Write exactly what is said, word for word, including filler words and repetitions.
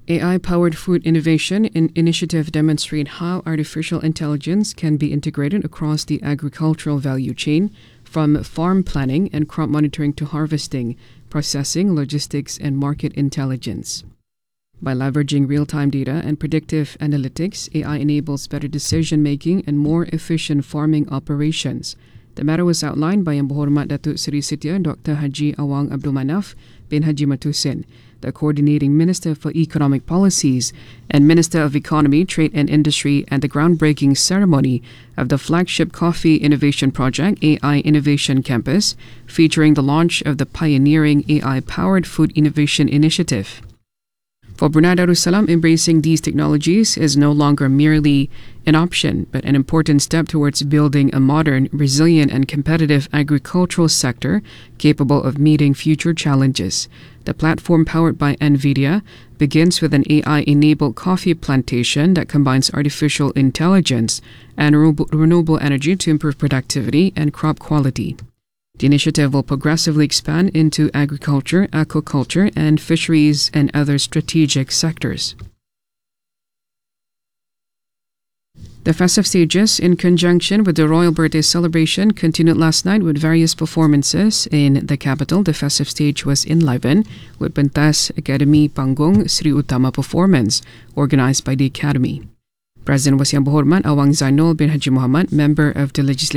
A I-powered food innovation in initiative demonstrate how artificial intelligence can be integrated across the agricultural value chain, from farm planning and crop monitoring to harvesting, processing, logistics, and market intelligence. By leveraging real-time data and predictive analytics, A I enables better decision-making and more efficient farming operations. The matter was outlined by Yang Berhormat Datuk Seri Setia Doctor Haji Awang Abdul Manaf bin Haji Matusin, the Coordinating Minister for Economic Policies and Minister of Economy, Trade and Industry, at the groundbreaking ceremony of the flagship coffee innovation project, A I Innovation Campus, featuring the launch of the pioneering A I-powered food innovation initiative. For Brunei Darussalam, embracing these technologies is no longer merely an option, but an important step towards building a modern, resilient, and competitive agricultural sector capable of meeting future challenges. The platform powered by NVIDIA begins with an A I-enabled coffee plantation that combines artificial intelligence and renewable energy to improve productivity and crop quality. The initiative will progressively expand into agriculture, aquaculture, and fisheries and other strategic sectors. The festive stages, in conjunction with the royal birthday celebration, continued last night with various performances. In the capital, the festive stage was enlivened with Pentas Academy Panggung Sri Utama performance, organised by the Academy. Present was Yang Berhormat Awang Zainul bin Haji Muhammad, member of the Legislative